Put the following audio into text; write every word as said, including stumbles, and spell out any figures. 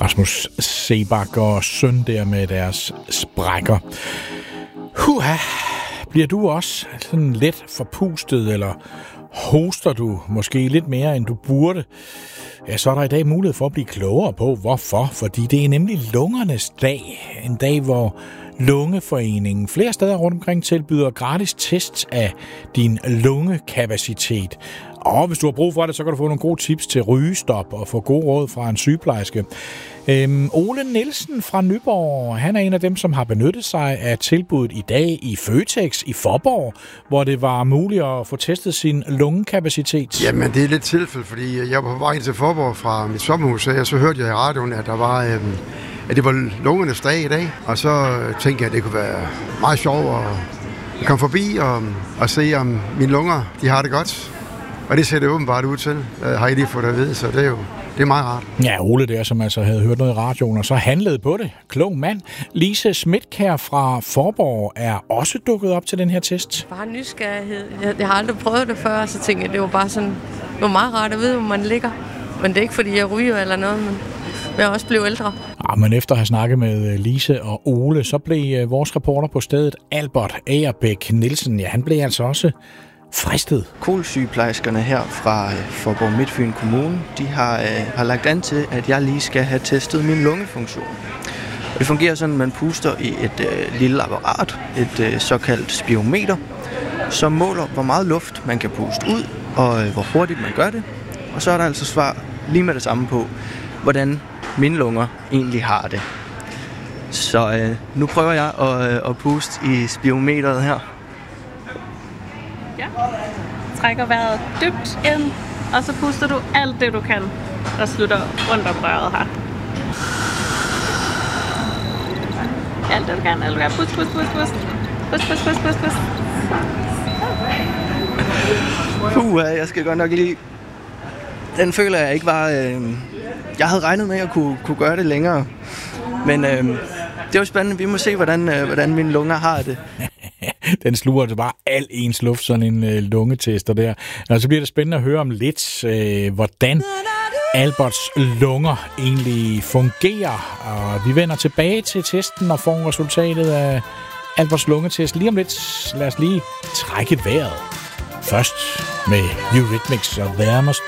Rasmus Seebach og Søn der med deres sprækker. Huha, bliver du også sådan let forpustet, eller hoster du måske lidt mere, end du burde? Ja, så er der i dag mulighed for at blive klogere på, hvorfor. Fordi det er nemlig lungernes dag. En dag, hvor Lungeforeningen flere steder rundt omkring tilbyder gratis test af din lungekapacitet. Og hvis du har brug for det, så kan du få nogle gode tips til rygestop og få gode råd fra en sygeplejerske. Øhm, Ole Nielsen fra Nyborg, han er en af dem, som har benyttet sig af tilbuddet i dag i Føtex i Faaborg, hvor det var muligt at få testet sin lungekapacitet. Jamen, det er lidt tilfælde, fordi jeg var på vej ind til Faaborg fra mit sommerhus, og så hørte jeg i radioen, at der var... Øhm at det var lungernes dag i dag, og så tænkte jeg, at det kunne være meget sjovt at komme forbi og, og se, om mine lunger de har det godt. Og det ser det åbenbart ud til, har I lige fået det at vide, så det er jo det er meget rart. Ja, Ole der, som altså havde hørt noget i radioen, og så handlede på det. Klog mand. Lise Smidtkjær fra Faaborg er også dukket op til den her test. Bare nysgerrighed. Jeg, jeg har aldrig prøvet det før, så tænkte jeg, det var bare sådan, det var meget rart at vide, hvor man ligger. Men det er ikke, fordi jeg ryger eller noget, men jeg er også blevet ældre. Ja, men efter at have snakket med Lise og Ole, så blev vores reporter på stedet, Albert Agerbæk Nielsen, ja, han blev altså også fristet. Kolsygeplejerskerne her fra Faaborg Midtfyn Kommune, de har, øh, har lagt an til, at jeg lige skal have testet min lungefunktion. Og det fungerer sådan, at man puster i et øh, lille apparat, et øh, såkaldt spirometer, som måler, hvor meget luft man kan puste ud, og øh, hvor hurtigt man gør det. Og så er der altså svar lige med det samme på, hvordan mine lunger egentlig har det. Så øh, nu prøver jeg at, øh, at puste i spirometeret her. Ja. Trækker vejret dybt ind, og så puster du alt det, du kan, og slutter rundt om røret her. Alt det, du kan, alt det, du kan. Pust, pust, pust, pust. Pust, pust, pust, pust, pust. Puh, jeg skal godt nok lige... Den føler jeg ikke var... Øh... Jeg havde regnet med at kunne, kunne gøre det længere, men øh... det er jo spændende. Vi må se, hvordan, øh, hvordan mine lunger har det. Den sluger altså bare al ens luft, sådan en øh, lungetester der. Og så bliver det spændende at høre om lidt, øh, hvordan Alberts lunger egentlig fungerer. Og vi vender tilbage til testen og får resultatet af Alberts lungetest lige om lidt. Lad os lige trække vejret. Først med Eurythmics og There Must